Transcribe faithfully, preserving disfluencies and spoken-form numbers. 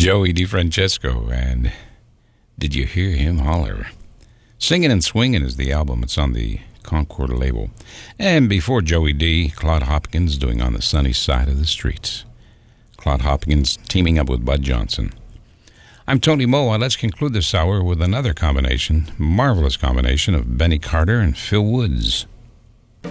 Joey DeFrancesco, and Did You Hear Him Holler? Singing and Swinging is the album. It's on the Concord label. And before Joey D, Claude Hopkins doing On the Sunny Side of the Streets. Claude Hopkins teaming up with Bud Johnson. I'm Tony Moa. Let's conclude this hour with another combination, marvelous combination of Benny Carter and Phil Woods.